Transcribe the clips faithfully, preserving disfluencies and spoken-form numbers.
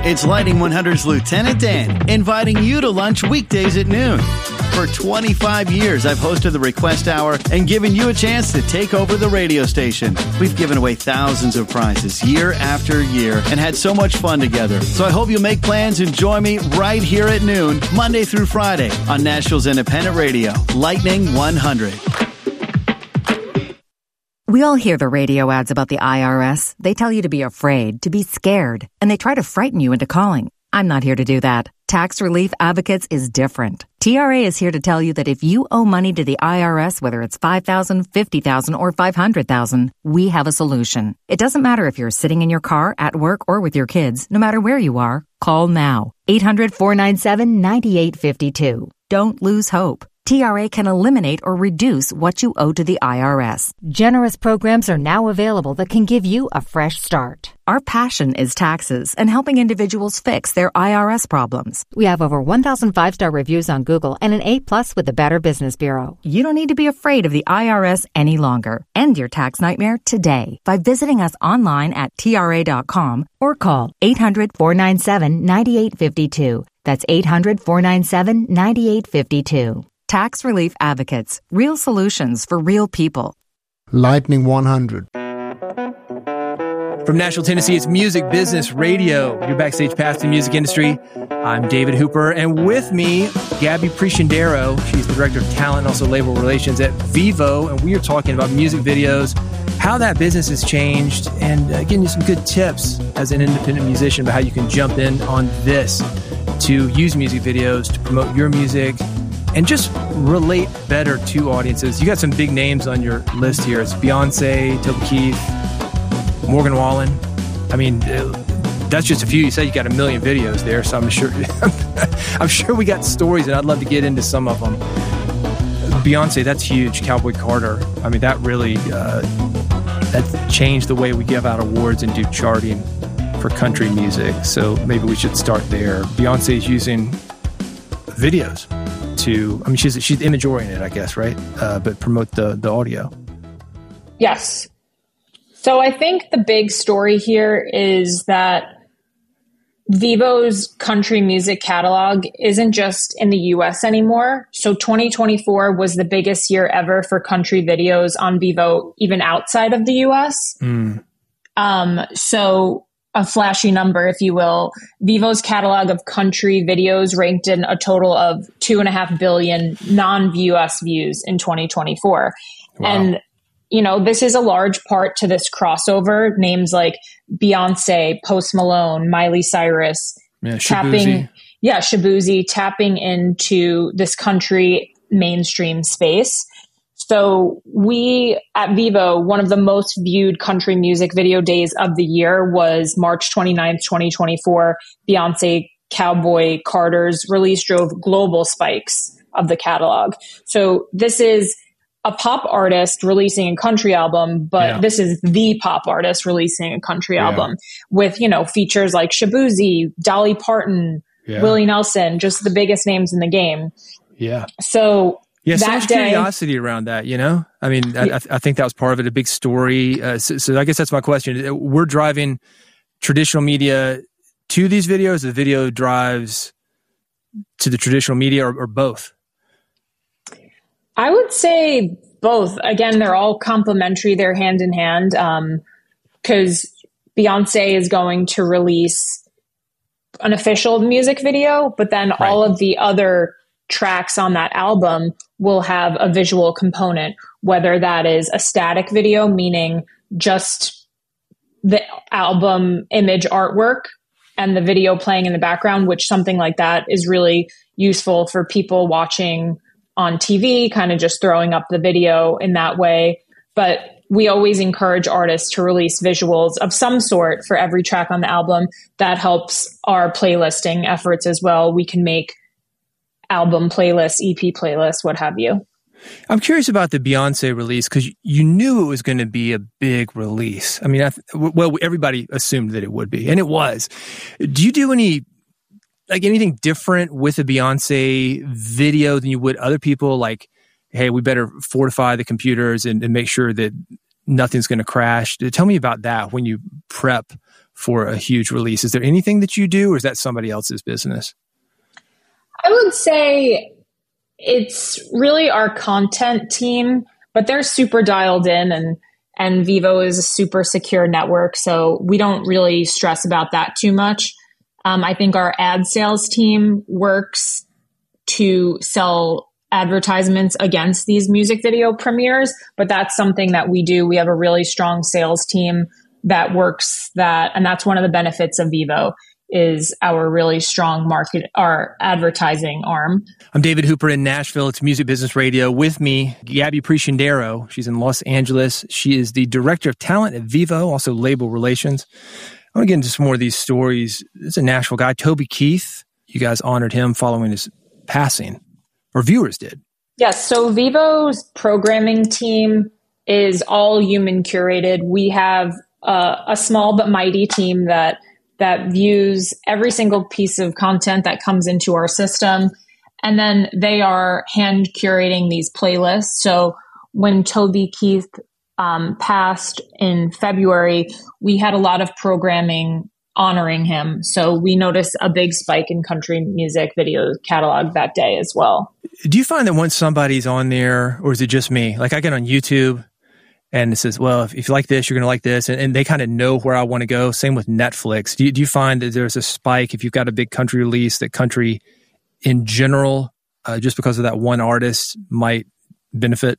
It's Lightning one hundred's Lieutenant Dan, inviting you to lunch weekdays at noon. For twenty-five years, I've hosted the Request Hour and given you a chance to take over the radio station. We've given away thousands of prizes year after year and had so much fun together. So I hope you'll make plans and join me right here at noon, Monday through Friday on Nashville's Independent Radio, Lightning one hundred. We all hear the radio ads about the I R S. They tell you to be afraid, to be scared, and they try to frighten you into calling. I'm not here to do that. Tax Relief Advocates is different. T R A is here to tell you that if you owe money to the I R S, whether it's five thousand dollars, fifty thousand dollars, or five hundred thousand dollars, we have a solution. It doesn't matter if you're sitting in your car, at work, or with your kids. No matter where you are, call now. eight hundred, four nine seven, nine eight five two. Don't lose hope. T R A can eliminate or reduce what you owe to the I R S. Generous programs are now available that can give you a fresh start. Our passion is taxes and helping individuals fix their I R S problems. We have over one thousand five-star reviews on Google and an A plus with the Better Business Bureau. You don't need to be afraid of the I R S any longer. End your tax nightmare today by visiting us online at T R A dot com or call eight hundred, four nine seven, nine eight five two. That's eight hundred, four nine seven, nine eight five two. Tax Relief Advocates. Real solutions for real people. Lightning one hundred. From Nashville, Tennessee, it's Music Business Radio, your backstage pass to the music industry. I'm David Hooper, and with me, Gabby Prescindero. She's the Director of Talent and also Label Relations at Vevo, and we are talking about music videos, how that business has changed, and uh, giving you some good tips as an independent musician about how you can jump in on this to use music videos to promote your music and just relate better to audiences. You got some big names on your list here. It's Beyonce, Toby Keith, Morgan Wallen. I mean, that's just a few. You said you got a million videos there, so I'm sure I'm sure we got stories, and I'd love to get into some of them. Beyonce, that's huge. Cowboy Carter. I mean, that really uh, that changed the way we give out awards and do charting for country music. So maybe we should start there. Beyonce is using videos to, I mean, she's she's image oriented, I guess, right? Uh, but promote the the audio. Yes. So I think the big story here is that Vevo's country music catalog isn't just in the U S anymore. So twenty twenty-four was the biggest year ever for country videos on Vevo, even outside of the U S. Mm. Um, so a flashy number, if you will, Vevo's catalog of country videos ranked in a total of two and a half billion non-U S views in twenty twenty-four. Wow. And, you know, this is a large part to this crossover. Names like Beyonce, Post Malone, Miley Cyrus, yeah, tapping, yeah, Shabuzi, tapping into this country mainstream space. So we at Vevo, one of the most viewed country music video days of the year was March twenty-ninth, twenty twenty-four. Beyonce Cowboy Carter's release drove global spikes of the catalog. So this is a pop artist releasing a country album, but yeah. this is the pop artist releasing a country yeah. album with, you know, features like Shabuzi, Dolly Parton, yeah. Willie Nelson, just the biggest names in the game. Yeah. So Yeah, so that much day, curiosity around that, you know? I mean, I, I think that was part of it, a big story. Uh, so, so I guess that's my question. We're driving traditional media to these videos. The video drives to the traditional media, or, or both? I would say both. Again, they're all complementary. They're hand in hand. Um, because Beyonce is going to release an official music video, but then right. all of the other tracks on that album will have a visual component, whether that is a static video, meaning just the album image artwork and the video playing in the background, which something like that is really useful for people watching on T V, kind of just throwing up the video in that way. But we always encourage artists to release visuals of some sort for every track on the album. That helps our playlisting efforts as well. We can make album playlists, E P playlists, what have you. I'm curious about the Beyonce release because you knew it was going to be a big release. I mean, I th- well, everybody assumed that it would be, and it was. Do you do any, like anything different with a Beyonce video than you would other people? Like, hey, we better fortify the computers and, and make sure that nothing's going to crash. Tell me about that when you prep for a huge release? Is there anything that you do, or is that somebody else's business? I would say it's really our content team, but they're super dialed in, and and Vevo is a super secure network, so we don't really stress about that too much. Um, I think our ad sales team works to sell advertisements against these music video premieres, but that's something that we do. We have a really strong sales team that works that, and that's one of the benefits of Vevo, is our really strong market, our advertising arm. I'm David Hooper in Nashville. It's Music Business Radio. With me, Gabby Presciandero. She's in Los Angeles. She is the Director of Talent at Vevo, also Label Relations. I want to get into some more of these stories. This is a Nashville guy, Toby Keith. You guys honored him following his passing, or viewers did. Yes, so Vevo's programming team is all human curated. We have uh, a small but mighty team that that views every single piece of content that comes into our system. And then they are hand curating these playlists. So when Toby Keith um, passed in February, we had a lot of programming honoring him. So we noticed a big spike in country music video catalog that day as well. Do you find that once somebody's on there, or is it just me? Like I get on YouTube and it says, well, if, if you like this, you're going to like this. And, and they kind of know where I want to go. Same with Netflix. Do you, do you find that there's a spike if you've got a big country release, that country in general, uh, just because of that one artist, might benefit?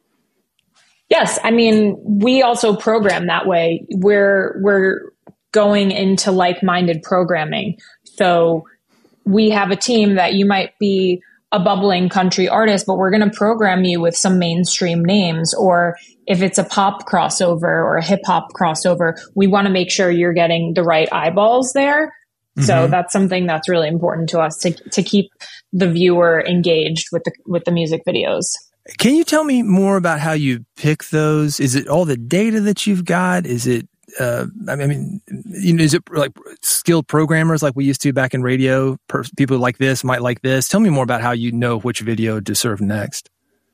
Yes. I mean, we also program that way. We're, we're going into like-minded programming. So we have a team that you might be a bubbling country artist, but we're going to program you with some mainstream names. Or if it's a pop crossover or a hip hop crossover, we want to make sure you're getting the right eyeballs there. Mm-hmm. So that's something that's really important to us, to to keep the viewer engaged with the with the music videos. Can you tell me more about how you pick those? Is it all the data that you've got? Is it Uh, I mean, you know, is it like skilled programmers like we used to back in radio? Per- people like this might like this. Tell me more about how you know which video to serve next.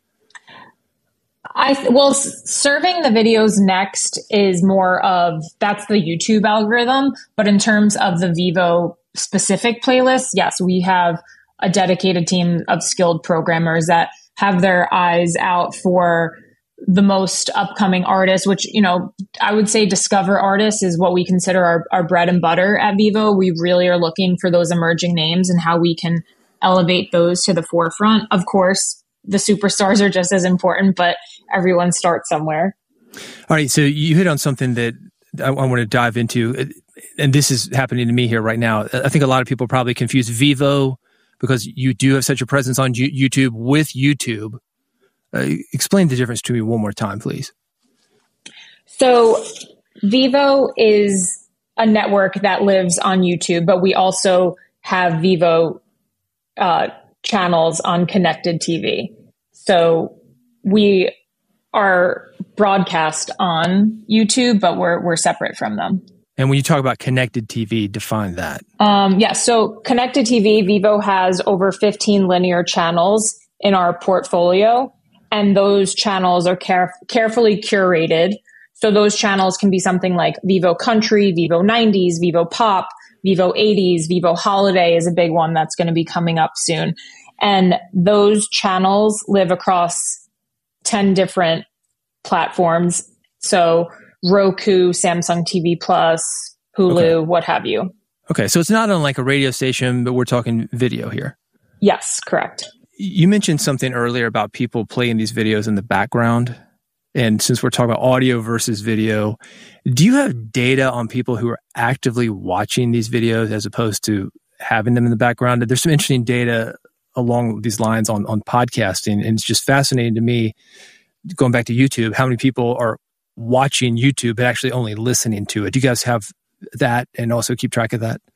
I th- well, s- serving the videos next is more of, that's the YouTube algorithm. But in terms of the Vevo specific playlists, yes, we have a dedicated team of skilled programmers that have their eyes out for the most upcoming artists, which, you know, I would say discover artists is what we consider our, our bread and butter at Vevo. We really are looking for those emerging names and how we can elevate those to the forefront. Of course, the superstars are just as important, but everyone starts somewhere. All right. So you hit on something that I, I want to dive into, and this is happening to me here right now. I think a lot of people probably confuse Vevo, because you do have such a presence on YouTube, with YouTube. Uh, explain the difference to me one more time, please. So Vevo is a network that lives on YouTube, but we also have Vevo uh, channels on connected T V. So we are broadcast on YouTube, but we're we're separate from them. And when you talk about connected T V, define that. Um, yeah, so connected T V, Vevo has over fifteen linear channels in our portfolio. And those channels are care- carefully curated. So those channels can be something like Vevo Country, Vevo nineties, Vevo Pop, Vevo eighties, Vevo Holiday is a big one that's going to be coming up soon. And those channels live across ten different platforms. So Roku, Samsung T V Plus, Hulu, okay. What have you. Okay, so it's not unlike a radio station, but we're talking video here. Yes, correct. You mentioned something earlier about people playing these videos in the background. And since we're talking about audio versus video, do you have data on people who are actively watching these videos as opposed to having them in the background? There's some interesting data along these lines on, on podcasting. And it's just fascinating to me, going back to YouTube, how many people are watching YouTube but actually only listening to it. Do you guys have that and also keep track of that?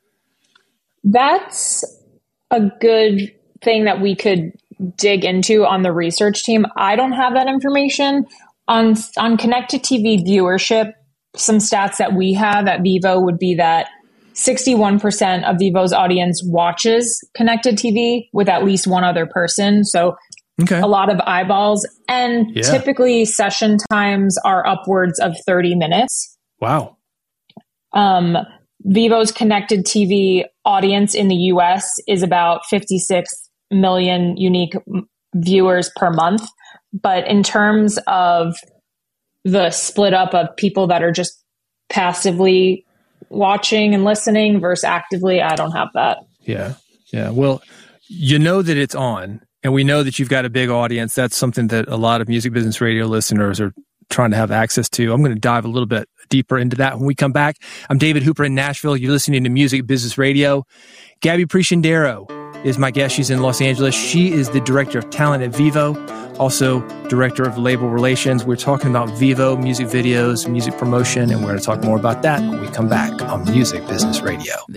That's a good thing that we could dig into on the research team. I don't have that information. On on connected T V viewership, some stats that we have at Vevo would be that sixty-one percent of Vevo's audience watches connected T V with at least one other person. So okay. A lot of eyeballs. And yeah. Typically session times are upwards of thirty minutes. Wow. Um, Vevo's connected T V audience in the U S is about fifty-six million unique viewers per month. But in terms of the split up of people that are just passively watching and listening versus actively, I don't have that. Yeah. Yeah. Well, you know that it's on, and we know that you've got a big audience. That's something that a lot of Music Business Radio listeners are trying to have access to. I'm going to dive a little bit deeper into that when we come back. I'm David Hooper in Nashville. You're listening to Music Business Radio. Gabby Presciandero is my guest. She's in Los Angeles. She is the director of talent at Vevo, also director of label relations. We're talking about Vevo, music videos, music promotion, and we're going to talk more about that when we come back on Music Business Radio.